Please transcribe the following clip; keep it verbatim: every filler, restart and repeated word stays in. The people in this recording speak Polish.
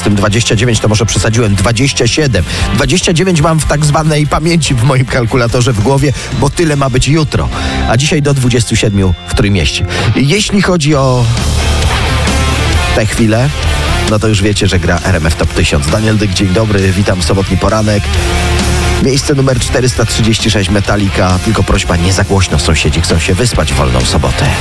tym dwadzieścia dziewięć to może przesadziłem, dwadzieścia siedem. dwadzieścia dziewięć mam w tak zwanej pamięci w moim kalkulatorze w głowie, bo tyle ma być jutro. A dzisiaj do dwudziestu siedmiu w Trójmieście. Jeśli chodzi o te chwile, no to już wiecie, że gra R M F Top tysiąc. Daniel Dyk, dzień dobry, witam w sobotni poranek. Miejsce numer czterysta trzydzieści sześć Metallica. Tylko prośba, nie za głośno, sąsiedzi chcą się wyspać w wolną sobotę.